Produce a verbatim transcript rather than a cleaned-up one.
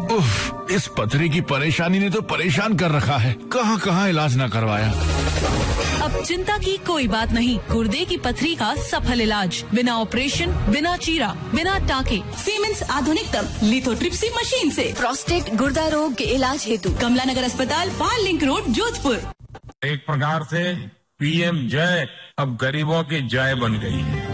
उफ, इस पथरी की परेशानी ने तो परेशान कर रखा है। कहां कहां इलाज न करवाया। अब चिंता की कोई बात नहीं। गुर्दे की पथरी का सफल इलाज, बिना ऑपरेशन, बिना चीरा, बिना टाके, सीमेंस आधुनिकतम लिथोट्रिप्सी मशीन से। प्रोस्टेट गुर्दा रोग के इलाज हेतु कमला नगर अस्पताल, पाल लिंक रोड, जोधपुर। एक प्रकार से पीएम जय अब गरीबों की जय बन गई है।